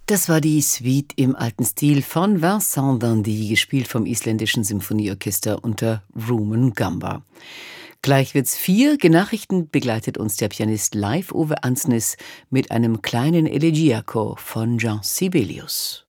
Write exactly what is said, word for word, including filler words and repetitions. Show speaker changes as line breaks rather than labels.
Das war die Suite im alten Stil von Vincent Dandy, gespielt vom isländischen Symphonieorchester unter Rumen Gamba. Gleich wird's vier. Genachrichten begleitet uns der Pianist Leif Ove Ansnes mit einem kleinen Elegiaco von Jean Sibelius.